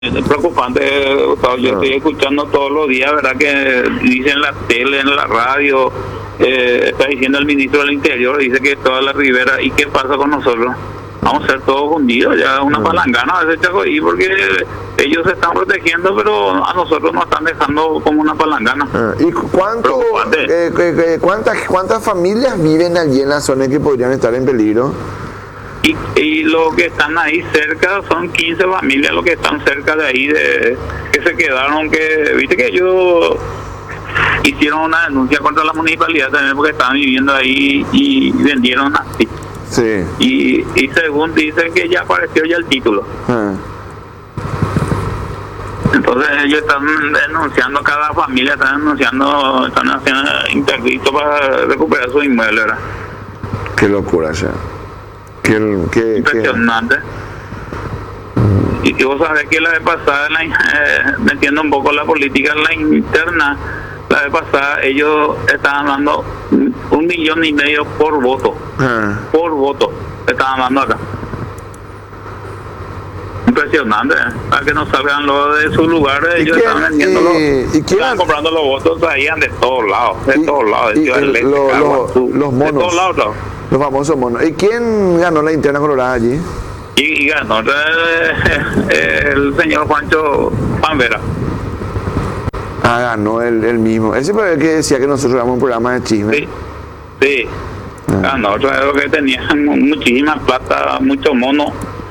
Es preocupante, Gustavo. Yo estoy escuchando todos los días, ¿verdad? Que dicen en la tele, en la radio, está diciendo el ministro del Interior, dice que toda la ribera. ¿Y qué pasa con nosotros? Vamos a ser todos hundidos, ya una palangana a veces, Chacoí, porque ellos se están protegiendo, pero a nosotros nos están dejando como una palangana. ¿Y cuántas familias viven allí en la zona que podrían estar en peligro? Y los que están ahí cerca son 15 familias los que están cerca de ahí, que se quedaron, que viste que ellos hicieron una denuncia contra la municipalidad también porque estaban viviendo ahí y vendieron así. Sí. Y según dicen que ya apareció ya el título. Entonces ellos están denunciando, cada familia está denunciando, están haciendo interdicto para recuperar su inmueble, ¿verdad? Qué locura ya. Impresionante. Y vos sabés que la vez pasada, metiendo un poco la política en la interna, la vez pasada ellos estaban dando 1,5 millones por voto. Por voto estaban dando acá. Impresionante, para que no salgan los de sus lugares. Ellos están vendiendo están comprando los votos, traían de todos lados, de todos lados, los monos, de todos lados, los famosos monos. ¿Y quién ganó la interna colorada allí? Y ganó el señor Juancho Panvera. Ganó el mismo. Ese fue el que decía que nosotros éramos un programa de chisme. Sí. Ganó otro que tenía muchísima plata, muchos monos.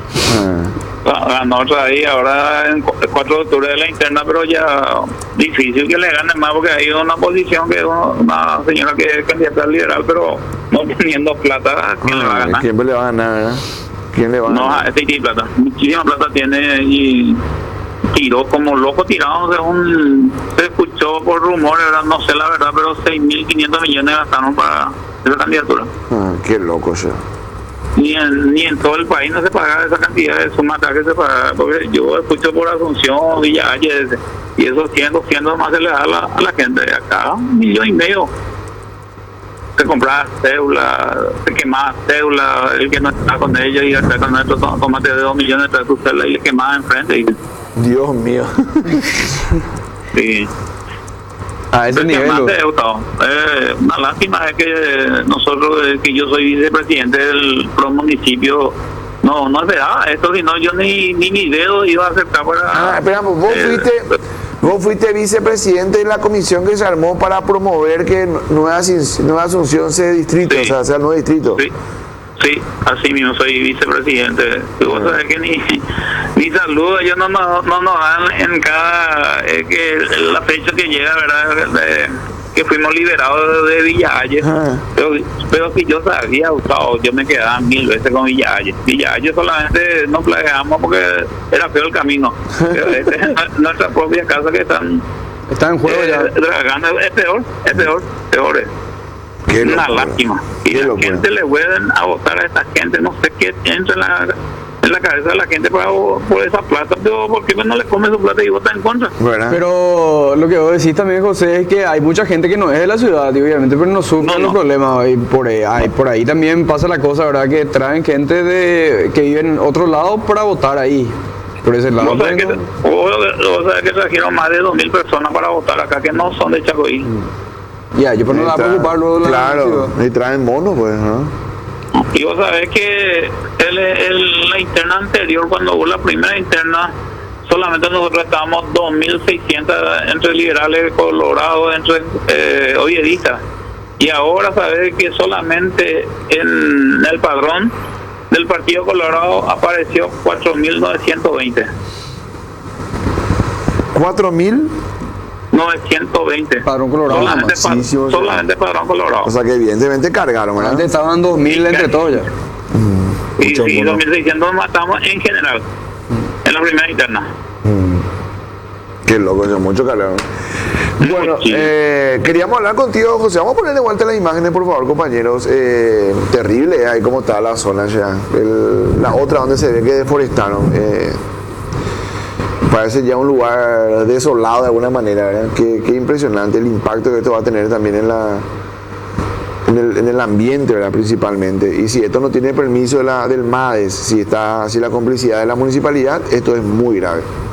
Ganó otra ahí, ahora en 4 de octubre de la interna, pero ya difícil que le ganen más porque hay una posición que una señora que es candidata liberal, pero no teniendo plata, ¿quién le va a ganar? ¿Quién le va a ganar, verdad? ¿Quién le va a ganar? No, este tiene plata, muchísima plata tiene y tiró como loco tirado, según se escuchó por rumores, ¿verdad? No sé la verdad, pero 6.500 millones gastaron para esa candidatura. Qué loco, ya. Ni en todo el país no se paga esa cantidad de suma que se paga, porque yo escucho por Asunción, Villa Ayes, y esos 100, 200 más se le da a la gente de acá, 1,5 millones. Se compraba cédula, se quemaba cédula, el que no está con ellos y hasta con nuestro tomate de 2 millones de tu cédula y le quemaba enfrente. Y... Dios mío. Sí. A ese nivel. Una lástima es que nosotros, que yo soy vicepresidente del pro municipio, no esperaba esto, sino yo ni mi dedo iba a aceptar para... Esperamos, vos fuiste vicepresidente de la comisión que se armó para promover que Nueva Asunción sea distrito, sí. O sea el nuevo distrito. Sí, así mismo soy vicepresidente. Vos sabés que ni saludos ellos no nos dan en cada que la fecha que llega, ¿verdad? Que fuimos liberados de Villa Ayes. Pero si yo sabía, Gustavo, yo me quedaba 1000 veces con Villa Ayes. Villa Ayes solamente no planeamos porque era feo el camino. Pero nuestra propia casa que está en juego ya. Es peor. Es una lástima. Y la gente le pueden a votar a esta gente, no sé qué entra en la cabeza de la gente por esa plata, pero ¿por qué no le come su plata y vota en contra? Pero lo que vos decís también, José, es que hay mucha gente que no es de la ciudad, obviamente, pero no sufre los problemas. Y por ahí también pasa la cosa, ¿verdad? Que traen gente que vive en otro lado para votar ahí. Por ese lado. Vos sabés que trajeron más de 2.000 personas para votar acá que no son de Chacoí. Yo pero no la preocupar luego de Claro, y traen monos, pues, ¿no? Y vos sabés que la interna anterior, cuando hubo la primera interna, solamente nosotros estábamos 2.600 entre liberales, colorados, entre oviedistas. Y ahora sabés que solamente en el padrón del Partido Colorado apareció 4.920. ¿4.000? 920. Padrón Colorado. Solamente Padrón Colorado. O sea que evidentemente cargaron, ¿verdad? Antes estaban 2.000 entre todos ya. Y 2.600 matamos en general. En la primera interna. Qué loco, eso, mucho cargaron. Bueno, queríamos hablar contigo, José. Vamos a poner de vuelta las imágenes, por favor, compañeros. Terrible, ahí como está la zona ya. La otra donde se ve que deforestaron. Parece ya un lugar desolado de alguna manera, ¿verdad? Qué impresionante el impacto que esto va a tener también en el ambiente, ¿verdad? Principalmente. Y si esto no tiene permiso del MADES, si la complicidad de la municipalidad, esto es muy grave.